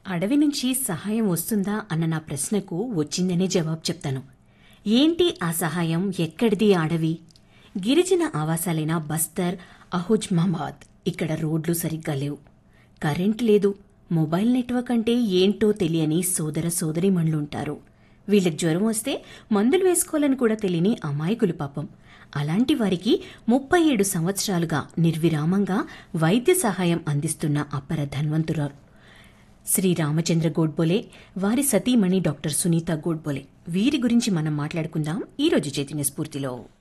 అడవి నుంచి సహాయం వస్తుందా అన్న నా ప్రశ్నకు వచ్చిందనే జవాబు చెప్తాను. ఏంటి ఆ సహాయం? ఎక్కడిది ఆ అడవి? గిరిజన ఆవాసాలైన బస్తర్, అహుజ్మాబాద్ ఇక్కడ రోడ్లు సరిగ్గా లేవు, కరెంట్ లేదు, మొబైల్ నెట్వర్క్ అంటే ఏంటో తెలియని సోదర సోదరీమణులుంటారు. వీళ్ళకి జ్వరం వస్తే మందులు వేసుకోవాలని కూడా తెలియని అమాయకులు పాపం. అలాంటి వారికి 37 సంవత్సరాలుగా నిర్విరామంగా వైద్య సహాయం అందిస్తున్న అపర ధన్వంతురాలు శ్రీ రామచంద్ర గోడ్బోలే, వారి సతీమణి డాక్టర్ సునీత గోడ్బోలే. వీరి గురించి మనం మాట్లాడుకుందాం ఈరోజు చైతన్య స్ఫూర్తిలో.